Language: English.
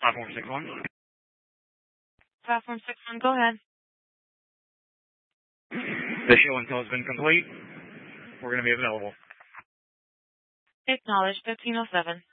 Platform 6-1. Platform 6-1, go ahead. The show and tell has been complete. We're going to be available. Acknowledge 1507.